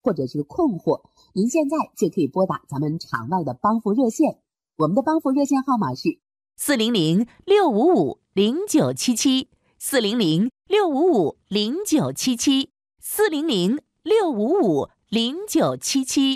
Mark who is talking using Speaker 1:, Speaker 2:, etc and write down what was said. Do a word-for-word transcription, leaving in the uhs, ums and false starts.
Speaker 1: 或者是困惑，您现在就可以拨打咱们场外的帮扶热线，我们的帮扶热线号码是
Speaker 2: 四零零六五五零九七七，四零零六五五零九七七，四零零六五五零九七七。